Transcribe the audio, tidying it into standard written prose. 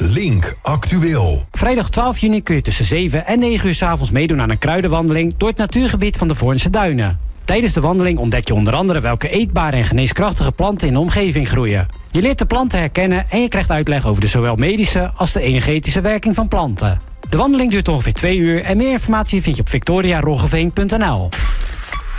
Link Actueel. Vrijdag 12 juni kun je tussen 7 en 9 uur 's avonds meedoen aan een kruidenwandeling door het natuurgebied van de Voornse Duinen. Tijdens de wandeling ontdek je onder andere welke eetbare en geneeskrachtige planten in de omgeving groeien. Je leert de planten herkennen en je krijgt uitleg over de zowel medische als de energetische werking van planten. De wandeling duurt ongeveer 2 uur en meer informatie vind je op victoriaroggeveen.nl.